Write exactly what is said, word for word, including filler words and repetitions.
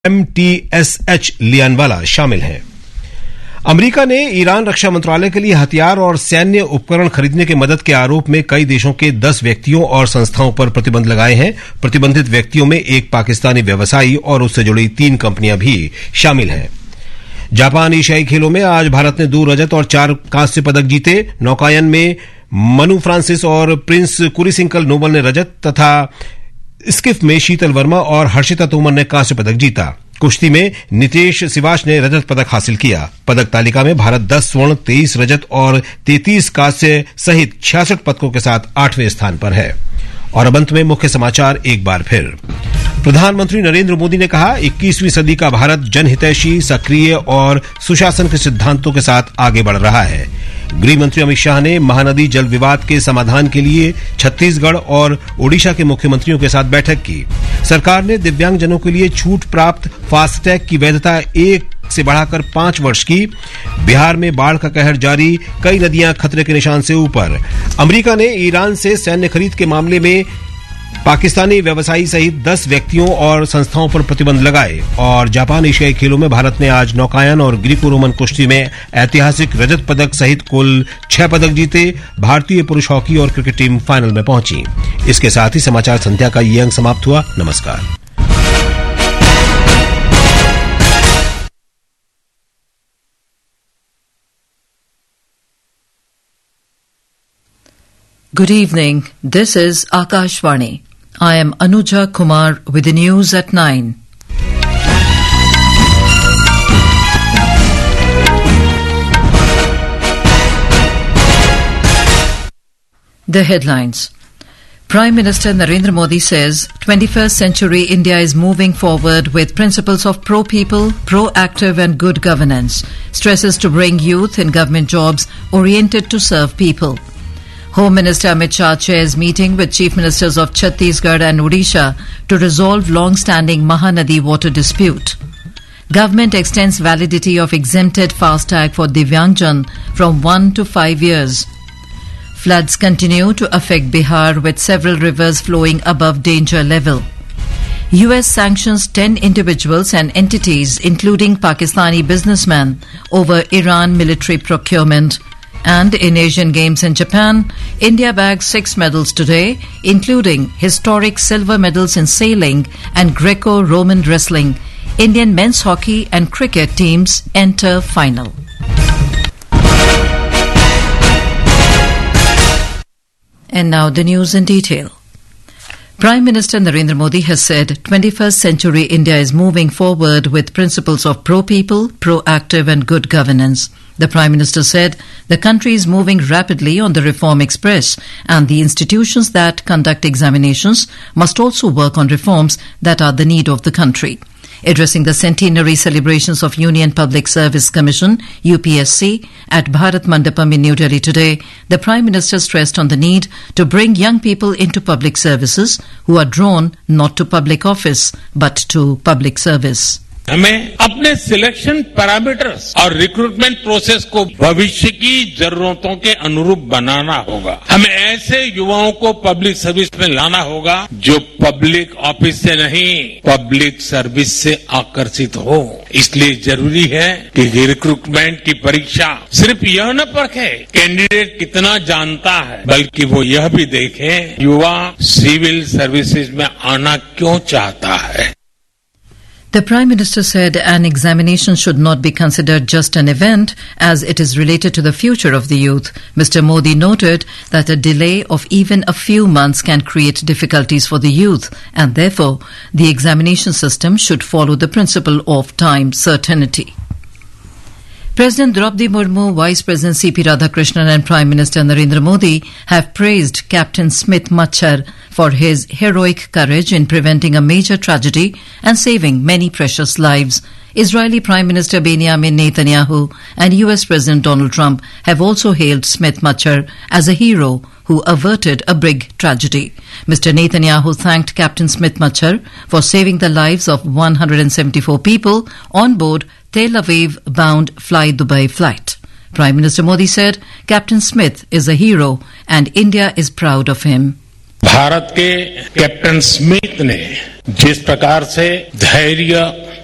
M T S H लियानवाला शामिल हैं। America ने ईरान रक्षा मंत्रालय के लिए हथियार और सैन्य उपकरण खरीदने की मदद के आरोप में कई देशों के दस व्यक्तियों और संस्थाओं पर प्रतिबंध लगाए हैं। प्रतिबंधित व्यक्तियों में एक पाकिस्तानी व्यवसायी और उससे जुड़ी तीन कंपनियां भी शामिल हैं। जापान एशियाई खेलों में आज भारत ने दो रजत और चार कांस्य पदक जीते। नौकायन में मनु फ्रांसिस और प्रिंस कुरिसिंकल नोबल ने रजत तथा स्किफ में शीतल वर्मा और हर्षिता तोमर ने कांस्य पदक जीता। कुश्ती में नितेश सिवाच ने रजत पदक हासिल किया। पदक तालिका में भारत दस स्वर्ण, तेईस रजत और तैंतीस कांस्य सहित छियासठ पदकों के साथ आठवें स्थान पर है। और अब अंत में मुख्य समाचार एक बार फिर। प्रधानमंत्री नरेंद्र मोदी ने कहा, इक्कीसवीं सदी का भारत जनहितैषी, सक्रिय और सुशासन के सिद्धांतों के साथ आगे बढ़ रहा है। गृह मंत्री अमित शाह ने महानदी जल विवाद के समाधान के लिए छत्तीसगढ़ और ओडिशा के मुख्यमंत्रियों के साथ बैठक की। सरकार ने दिव्यांगजनों के लिए छूट प्राप्त फास्टैग की वैधता एक से बढ़ाकर पांच वर्ष की। बिहार में बाढ़ का कहर जारी, कई नदियां खतरे के निशान से ऊपर। अमेरिका ने ईरान से सैन्य खरीद के मामले में पाकिस्तानी व्यवसायी सहित दस व्यक्तियों और संस्थाओं पर प्रतिबंध लगाए। और जापान एशियाई खेलों में भारत ने आज नौकायन और ग्रीको रोमन कुश्ती में ऐतिहासिक रजत पदक सहित कुल छह पदक जीते। भारतीय पुरुष हॉकी और क्रिकेट टीम फाइनल में पहुंची। इसके साथ ही समाचार संध्या का ये अंक समाप्त हुआ। नमस्कार। Good evening. This is Akashvani. I am Anuja Kumar with the news at nine. The headlines. Prime Minister Narendra Modi says twenty-first century India is moving forward with principles of pro-people, proactive and good governance. Stresses to bring youth in government jobs oriented to serve people. Home Minister Amit Shah chairs meeting with Chief Ministers of Chhattisgarh and Odisha to resolve long-standing Mahanadi water dispute. Government extends validity of exempted FASTag for Divyangjan from one to five years. Floods continue to affect Bihar with several rivers flowing above danger level. U S sanctions ten individuals and entities including Pakistani businessmen over Iran military procurement. And in Asian Games in Japan, India bagged six medals today, including historic silver medals in sailing and Greco-Roman wrestling. Indian men's hockey and cricket teams enter final. And now the news in detail. Prime Minister Narendra Modi has said twenty-first century India is moving forward with principles of pro-people, proactive and good governance. The Prime Minister said the country is moving rapidly on the reform express and the institutions that conduct examinations must also work on reforms that are the need of the country. Addressing the centenary celebrations of Union Public Service Commission, U P S C, at Bharat Mandapam in New Delhi today, the Prime Minister stressed on the need to bring young people into public services who are drawn not to public office but to public service. हमें अपने selection parameters और recruitment process को भविष्य की जरूरतों के अनुरूप बनाना होगा। हमें ऐसे युवाओं को पब्लिक सर्विस में लाना होगा जो पब्लिक ऑफिस से नहीं, पब्लिक सर्विस से आकर्षित हो। इसलिए जरूरी है कि रिक्रूटमेंट की परीक्षा सिर्फ यह न परखे कैंडिडेट कितना जानता है, बल्कि वो यह भी देखे युवा सिविल सर्विसेज में आना क्यों चाहता है। The Prime Minister said an examination should not be considered just an event as it is related to the future of the youth. Mister Modi noted that a delay of even a few months can create difficulties for the youth and therefore the examination system should follow the principle of time certainty. President Draupadi Murmu, Vice President C P Radhakrishnan and Prime Minister Narendra Modi have praised Captain Smith Machar for his heroic courage in preventing a major tragedy and saving many precious lives. Israeli Prime Minister Benjamin Netanyahu and U S President Donald Trump have also hailed Smith Machar as a hero who averted a big tragedy. Mister Netanyahu thanked Captain Smith Machar for saving the lives of one hundred seventy-four people on board Tel Aviv-bound Fly Dubai flight. Prime Minister Modi said Captain Smith is a hero and India is proud of him. Bharat के captain Smith ने जिस प्रकार से धैर्य